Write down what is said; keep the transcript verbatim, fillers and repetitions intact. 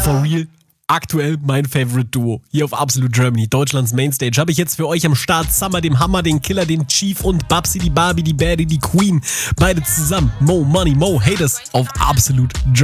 for real, aktuell mein Favorite Duo hier auf Absolute Germany, Deutschlands Mainstage. Habe ich jetzt für euch am Start Summer, den Hammer, den Killer, den Chief und Babsi, die Barbie, die Baddie, die Queen. Beide zusammen. Mo Money, Mo Haters auf Absolute Germany.